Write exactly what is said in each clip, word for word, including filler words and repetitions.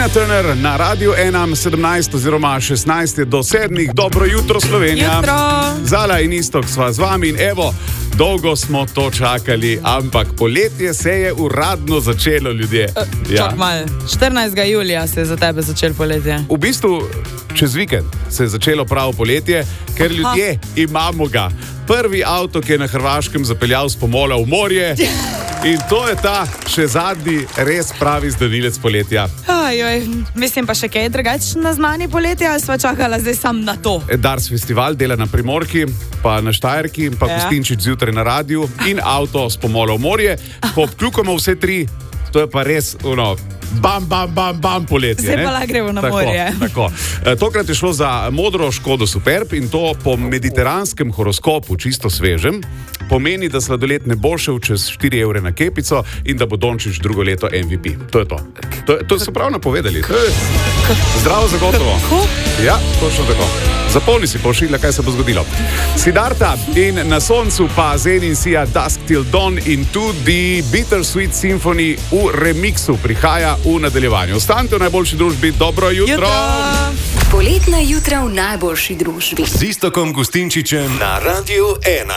Tina Turner na Radiu ena, sedemnajst oziroma šestnajst je do sedmih. Dobro jutro, Slovenija. Jutro. Zala in Istok sva z vami in evo, dolgo smo to čakali, ampak poletje se je uradno začelo, ljudje. Uh, ja. Čak mal, štirinajstega julija se je za tebe začelo poletje. V bistvu, čez vikend se je začelo pravo poletje, ker Aha. ljudje imamo ga. Prvi avto, ki je na Hrvaškem zapeljal s pomola v morje. In to je ta še zadnji res pravi zdanilec poletja. Ajoj, mislim pa še kaj drugače na znani poletje, ali sva čakala zdaj sam na to? Dars festival dela na Primorki, pa na Štajerki, pa ja. Gostinčič zjutraj na radiju in avto s pomola v morje. Ko obkljukamo vse tri, to je pa res ono, bam, bam, bam, bam poletje. Zdaj pa la gremo na tako, morje. Tako. E, tokrat je šlo za modro Škodo Superb in to po mediteranskem horoskopu, čisto svežem, pomeni, da sladoled ne bo šel čez štiri evre na kepico in da bo Dončić drugo leto M V P. To je to. To, to so prav napovedali. To je zdravo zagotovo. Ja, točno tako. Zapolni si pošiljka, kaj se bo zgodilo. Siddharta in na soncu pa Zayn in Sia Dusk Till Dawn in tudi Bittersweet Symphony v remiksu prihaja v nadaljevanju. Ostanite v najboljši družbi. Dobro jutro. jutro. Poletna jutra v najboljši družbi. Z Istokom Gostinčičem na Radiu ena.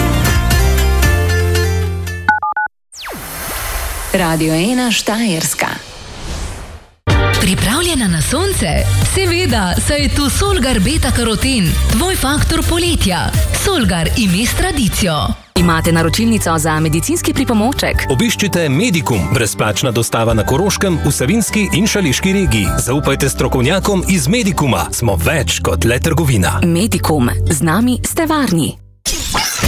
Radio ena Štajerska. Pripravljena na sonce? Seveda, saj je tu Solgar beta-karoten, tvoj faktor poletja. Solgar ime s tradicijo. Imate naročilnico za medicinski pripomoček? Obiščite Medikum, brezplačna dostava na Koroškem, v Savinjski in Šaleški regiji. Zaupajte strokovnjakom iz Medikuma. Smo več kot le trgovina. Medikum. Z nami ste varni.